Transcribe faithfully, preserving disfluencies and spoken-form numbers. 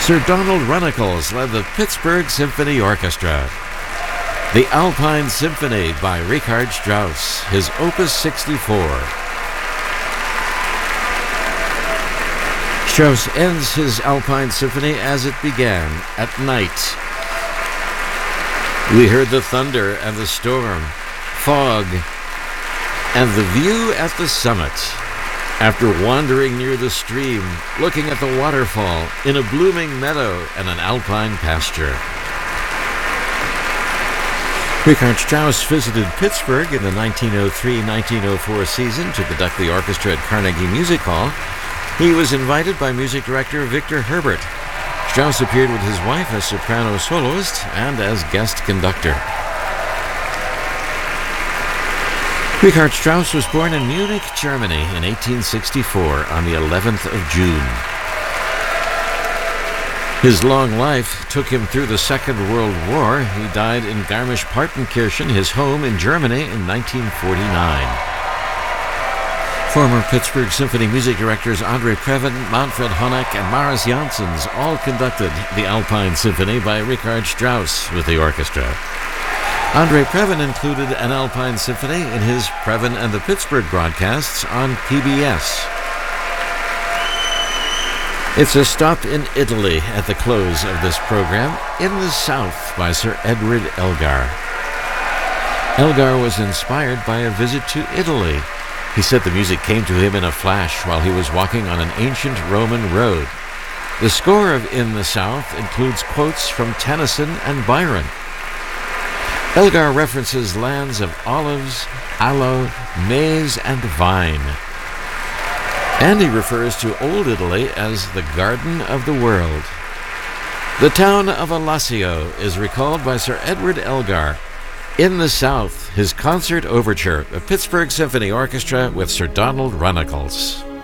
Sir Donald Runnicles led the Pittsburgh Symphony Orchestra. The Alpine Symphony by Richard Strauss, his Opus sixty-four. Strauss ends his Alpine Symphony as it began, at night. We heard the thunder and the storm, fog, and the view at the summit. After wandering near the stream, looking at the waterfall in a blooming meadow and an alpine pasture. Richard Strauss visited Pittsburgh in the nineteen oh three nineteen oh four season to conduct the orchestra at Carnegie Music Hall. He was invited by music director Victor Herbert. Strauss appeared with his wife as soprano soloist and as guest conductor. Richard Strauss was born in Munich, Germany in eighteen sixty-four on the eleventh of June. His long life took him through the Second World War. He died in Garmisch-Partenkirchen, his home in Germany, in nineteen forty-nine. Former Pittsburgh Symphony music directors Andre Previn, Manfred Honeck, and Maris Janssens all conducted the Alpine Symphony by Richard Strauss with the orchestra. Andre Previn included an Alpine Symphony in his Previn and the Pittsburgh broadcasts on P B S. It's a stop in Italy at the close of this program, In the South by Sir Edward Elgar. Elgar was inspired by a visit to Italy. He said the music came to him in a flash while he was walking on an ancient Roman road. The score of In the South includes quotes from Tennyson and Byron. Elgar references lands of olives, aloe, maize, and vine. And he refers to Old Italy as the Garden of the World. The town of Alassio is recalled by Sir Edward Elgar. In the South, his concert overture, the Pittsburgh Symphony Orchestra with Sir Donald Runnicles.